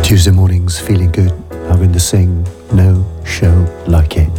Tuesday mornings feeling good, having to sing no show like it.